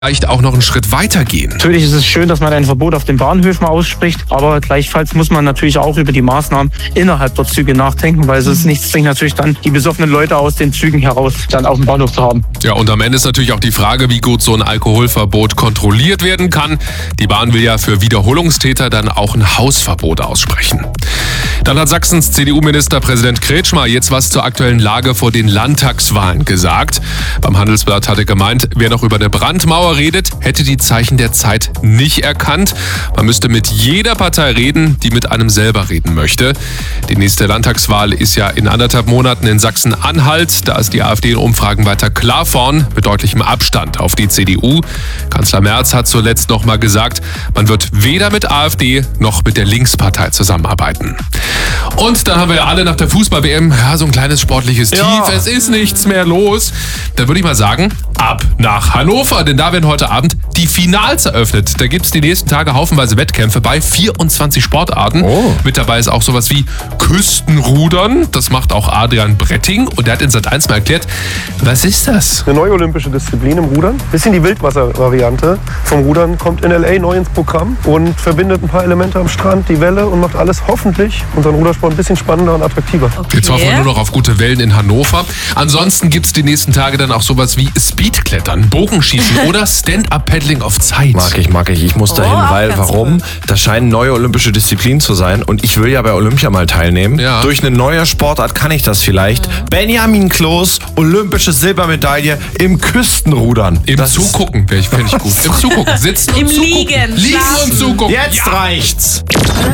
vielleicht auch noch einen Schritt weiter gehen. Natürlich ist es schön, dass man ein Verbot auf den Bahnhöfen ausspricht, aber gleichfalls muss man natürlich auch über die Maßnahmen innerhalb der Züge nachdenken, weil es ist nichts bringt natürlich dann die besoffenen Leute aus den Zügen heraus dann auf dem Bahnhof zu haben. Ja, und am Ende ist natürlich auch die Frage, wie gut so ein Alkoholverbot kontrolliert werden kann. Die Bahn will ja für Wiederholungstäter dann auch ein Hausverbot aussprechen. Dann hat Sachsens CDU-Ministerpräsident Kretschmer jetzt was zur aktuellen Lage vor den Landtagswahlen gesagt. Beim Handelsblatt hat er gemeint, wer noch über eine Brandmauer redet, hätte die Zeichen der Zeit nicht erkannt. Man müsste mit jeder Partei reden, die mit einem selber reden möchte. Die nächste Landtagswahl ist ja in 1,5 Monaten in Sachsen-Anhalt. Da ist die AfD in Umfragen weiter klar vorn, mit deutlichem Abstand auf die CDU. Kanzler Merz hat zuletzt noch mal gesagt, man wird weder mit AfD noch mit der Linkspartei zusammenarbeiten. Und dann haben wir ja alle nach der Fußball-WM so ein kleines sportliches Tief. Es ist nichts mehr los. Da würde ich mal sagen, ab nach Hannover, denn da werden heute Abend die Finals eröffnet. Da gibt es die nächsten Tage haufenweise Wettkämpfe bei 24 Sportarten. Mit dabei ist auch sowas wie Küstenrudern. Das macht auch Adrian Bretting und der hat in Sat.1 mal erklärt, was ist das? Eine neue olympische Disziplin im Rudern. Bisschen die Wildwasser-Variante vom Rudern, kommt in L.A. neu ins Programm und verbindet ein paar Elemente am Strand, die Welle und macht alles hoffentlich unseren Rudersport ein bisschen spannender und attraktiver. Okay. Jetzt hoffen wir nur noch auf gute Wellen in Hannover. Ansonsten gibt es die nächsten Tage dann auch sowas wie Speedklettern, Bogenschießen oder Stand-Up-Paddling auf Zeit. Mag ich. Ich muss dahin, weil, warum? Cool. Das scheinen neue olympische Disziplinen zu sein und ich will ja bei Olympia mal teilnehmen. Ja. Durch eine neue Sportart kann ich das vielleicht. Benjamin Kloß, olympische Silbermedaille im Küstenrudern. Im Zugucken fände ich gut. Im Zugucken, sitzen und zugucken. Liegen und zugucken. Jetzt reicht's.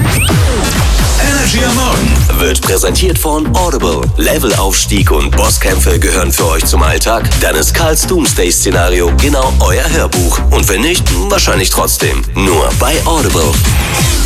Energy am Morgen wird präsentiert von Audible. Levelaufstieg und Bosskämpfe gehören für euch zum Alltag? Dann ist Karls Doomsday-Szenario genau euer Hörbuch. Und wenn nicht, wahrscheinlich trotzdem. Nur bei Audible.